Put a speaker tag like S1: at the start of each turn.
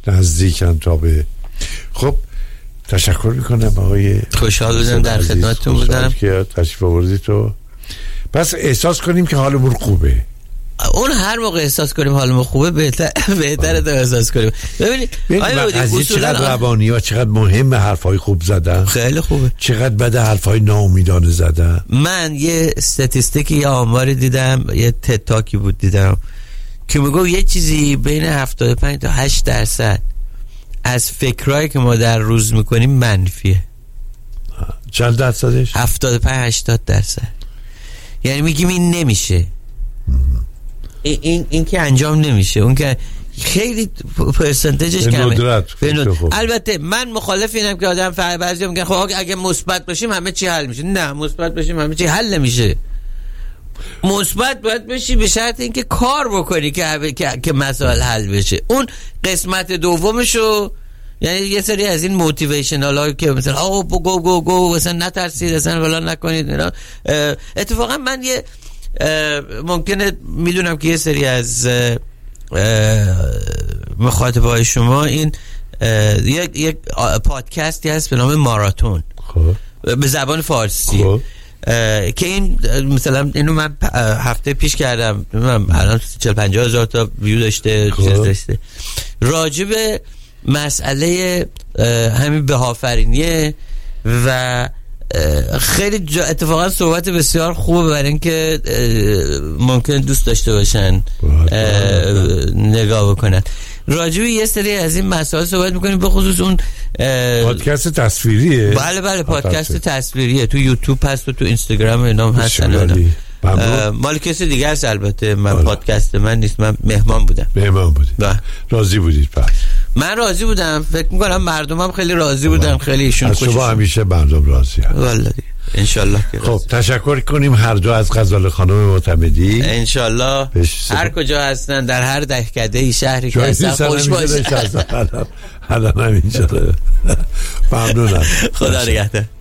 S1: نزدیکن تا به. خب تشکر میکنم آقای،
S2: خوشحال بودم در خدمتتون بودم
S1: که تشریف آوردی تو. پس احساس کنیم که حالمون خوبه.
S2: اون هر موقع احساس کنیم حالمون خوبه بهتره تا احساس کنیم. ببینید
S1: از چقدر روانی ها چقدر مهمه حرفای خوب زدن.
S2: خیلی خوبه.
S1: چقدر بده حرفای ناامیدانه زدن.
S2: من یه استاتستیکی یا آماری دیدم، یه تتاکی بود دیدم که میگه یه چیزی بین 75 تا 8% از فکرایی که ما در روز میکنیم منفیه.
S1: چند درصدش؟
S2: 75-80%. یعنی میگیم این نمیشه، این که انجام نمیشه، اون که خیلی پرسنتیجش کمه. البته من مخالف اینم که آدم بعضی میگن خب اگه مثبت باشیم همه چی حل میشه. نه، مثبت باشیم همه چی حل نمیشه. مثبت باید بشی به شرط اینکه کار بکنی که مسائل حل بشه. اون قسمت دومشو، یعنی یه سری از این موتیویشنال ها که مثلا گو مثلا نترسید، مثلا ولا نکنید اینا. اتفاقا من یه ممکنه میدونم که یه سری از مخاطبای شما این یک پادکستی هست به نام ماراتون به زبان فارسی که این مثلا اینو من هفته پیش کردم، الان 40-50 هزار تا ویو داشته، راجع به مسئله همین بهافرینیه و خیلی اتفاقا صحبت بسیار خوبه برای اینکه ممکن دوست داشته باشن نگاه بکنن. راجع به یه سری از این مسائل صحبت میکنیم، به خصوص اون
S1: پادکست تصویریه.
S2: بله پادکست تصویریه، تو یوتیوب هست و تو اینستاگرام اینا هم هستن. مال کسی دیگه است البته، من پادکست من نیست، من مهمان بودم. راضی بودید؟ پس من راضی بودم، فکر میکنم مردمم خیلی راضی بودن، خیلی ایشون خوششون.
S1: شما همیشه مردم راضی هستن
S2: والله انشالله.
S1: خب تشکر کنیم هر دو از غزاله خانم معتمدی.
S2: انشالله هر کجا هستن، در هر دهکده شهری که هستن خوش باشن.
S1: الان همینجا. ممنونم.
S2: خدا نگهدار.